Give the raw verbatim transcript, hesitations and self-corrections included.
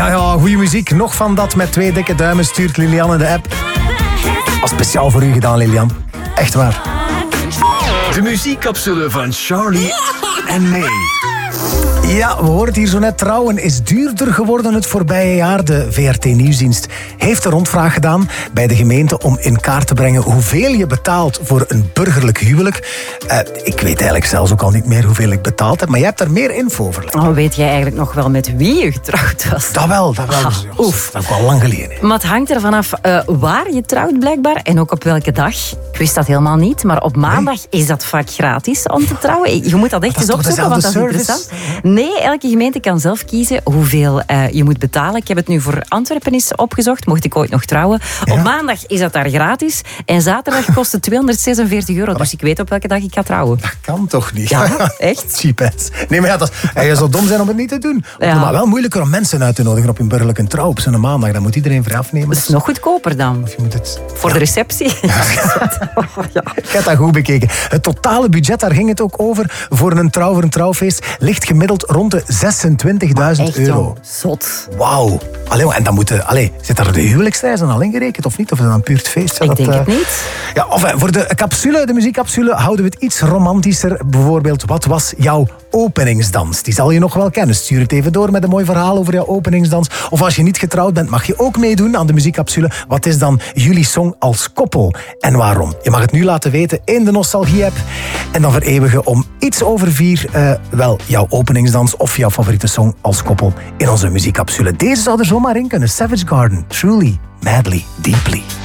ja, ja, goede muziek. Nog van dat met twee dikke duimen stuurt Lilian in de app. Al speciaal voor u gedaan, Lilian. Echt waar. De muziekcapsule van Charlie en May. Ja, we horen het hier zo net. Trouwen is duurder geworden het voorbije jaar. De V R T-nieuwsdienst heeft een rondvraag gedaan bij de gemeente om in kaart te brengen hoeveel je betaalt voor een burgerlijk huwelijk. Uh, ik weet eigenlijk zelfs ook al niet meer hoeveel ik betaald heb, maar jij hebt daar meer info over. Oh, weet jij eigenlijk nog wel met wie je getrouwd was? Dat wel, dat wel. Ah, oef. Dat is al lang geleden. Maar het hangt er vanaf uh, waar je trouwt blijkbaar en ook op welke dag. Ik wist dat helemaal niet, maar op maandag nee. is dat vaak gratis om te trouwen. Je moet dat echt dat eens opzoeken, want dat is service? interessant. Nee, elke gemeente kan zelf kiezen hoeveel uh, je moet betalen. Ik heb het nu voor Antwerpen eens opgezocht, mocht ik ooit nog trouwen. Ja. Op maandag is dat daar gratis en zaterdag kost het tweehonderdzesenveertig euro. Dus ik weet op welke dag ik ga trouwen. Dat kan toch niet? Ja, echt? Cheap ass. Nee, maar ja, dat is, je zou dom zijn om het niet te doen. Ja. Maar wel moeilijker om mensen uit te nodigen op een burgerlijke trouw op zo'n maandag. Dan moet iedereen vrij afnemen. Dat is nog goedkoper dan. Of je moet het... Voor ja. de receptie. Ja. Ja. Ik heb dat goed bekeken. Het totale budget, daar ging het ook over, voor een trouw, voor een trouwfeest, ligt gemiddeld rond de zesentwintigduizend euro. Joh, zot. Wauw. Allee, en dan moeten, allee, zit daar de huwelijksreizen al ingerekend of niet? Of is dat een puur het feest? Ik dat, denk uh, het niet. Ja, of, uh, voor de capsule, de muziekcapsule, houden we het iets romantischer. Bijvoorbeeld, wat was jouw openingsdans? Die zal je nog wel kennen. Stuur het even door met een mooi verhaal over jouw openingsdans. Of als je niet getrouwd bent, mag je ook meedoen aan de muziekcapsule. Wat is dan jullie song als koppel? En waarom? Je mag het nu laten weten in de Nostalgie-app. En dan vereeuwigen om iets over vier, uh, wel, jouw openingsdans of jouw favoriete song als koppel in onze muziekcapsule. Deze zou er zomaar in kunnen. Savage Garden, Truly, Madly, Deeply.